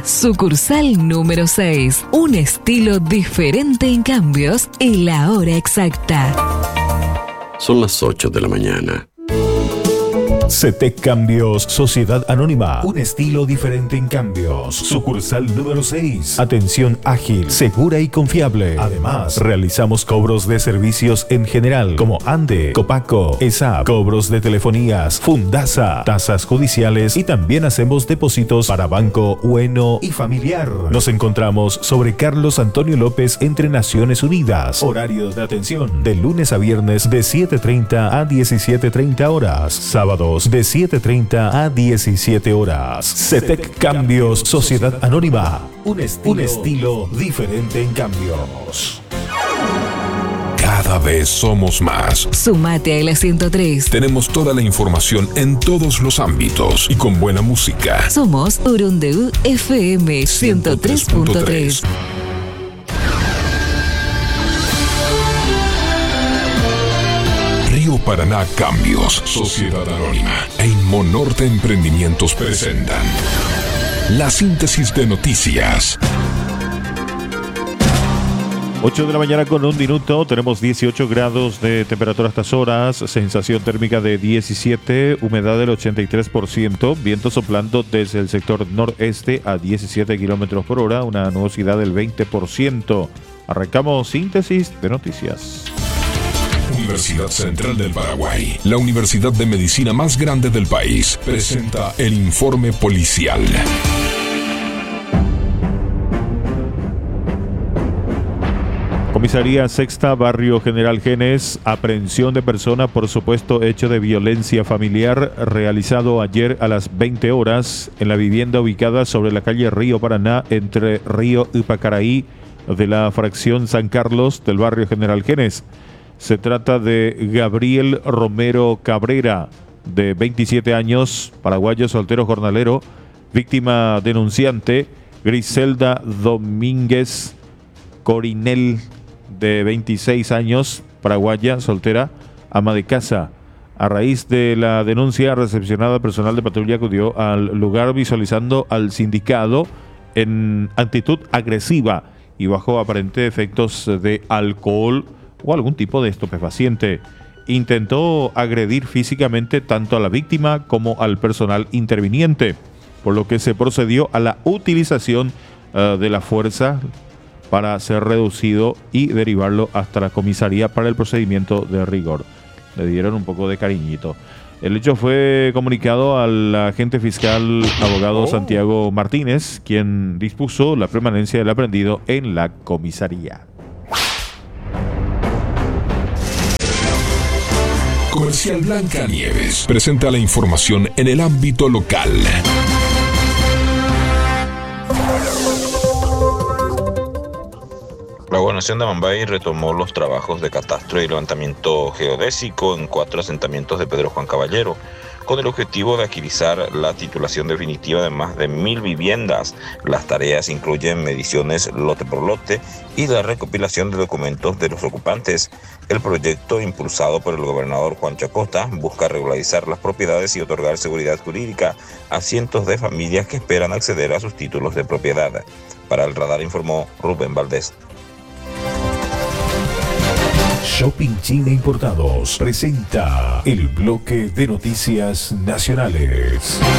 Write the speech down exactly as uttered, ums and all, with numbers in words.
Anónima, sucursal número seis. Un estilo diferente en cambios y la hora exacta. Son las ocho de la mañana. CETEC Cambios, Sociedad Anónima. Un estilo diferente en cambios. Sucursal número seis. Atención ágil, segura y confiable. Además, realizamos cobros de servicios en general, como ANDE, Copaco, ESAP, cobros de telefonías, Fundasa, tasas judiciales y también hacemos depósitos para Banco Bueno y Familiar. Nos encontramos sobre Carlos Antonio López entre Naciones Unidas. Horario de atención de lunes a viernes de siete treinta a diecisiete treinta horas. Sábados de siete treinta a diecisiete horas. CETEC Cambios, Sociedad Anónima. Un estilo, un estilo diferente en cambios. Cada vez somos más. Sumate a la ciento tres. Tenemos toda la información en todos los ámbitos y con buena música. Somos Urundeú F M ciento tres punto tres. Río Paraná Cambios, Sociedad Anónima e Inmonorte Emprendimientos presentan la síntesis de noticias. ocho de la mañana con un minuto, tenemos dieciocho grados de temperatura a estas horas, sensación térmica de diecisiete, humedad del ochenta y tres por ciento, viento soplando desde el sector noreste a diecisiete kilómetros por hora, una nubosidad del veinte por ciento. Arrancamos síntesis de noticias. Universidad Central del Paraguay, la universidad de medicina más grande del país, presenta el informe policial. Comisaría Sexta, Barrio General Genes, aprehensión de persona por supuesto hecho de violencia familiar realizado ayer a las veinte horas en la vivienda ubicada sobre la calle Río Paraná entre Río y Pacaraí de la fracción San Carlos del Barrio General Genes. Se trata de Gabriel Romero Cabrera, de veintisiete años, paraguayo, soltero, jornalero, víctima denunciante, Griselda Domínguez Corinel, de veintiséis años, paraguaya, soltera, ama de casa. A raíz de la denuncia recepcionada, personal de patrulla acudió al lugar visualizando al sindicado en actitud agresiva y bajo aparentes efectos de alcohol o algún tipo de estupefaciente. Intentó agredir físicamente tanto a la víctima como al personal interviniente, por lo que se procedió a la utilización uh, de la fuerza para ser reducido y derivarlo hasta la comisaría para el procedimiento de rigor. Le dieron un poco de cariñito. El hecho fue comunicado al agente fiscal abogado Santiago Martínez, quien dispuso la permanencia del aprendido en la comisaría. Comercial Blanca Nieves presenta la información en el ámbito local. La Gobernación de Amambay retomó los trabajos de catastro y levantamiento geodésico en cuatro asentamientos de Pedro Juan Caballero, con el objetivo de agilizar la titulación definitiva de más de mil viviendas. Las tareas incluyen mediciones lote por lote y la recopilación de documentos de los ocupantes. El proyecto, impulsado por el gobernador Juancho Acosta, busca regularizar las propiedades y otorgar seguridad jurídica a cientos de familias que esperan acceder a sus títulos de propiedad. Para el Radar informó Rubén Valdés. Shopping China Importados presenta el bloque de noticias nacionales.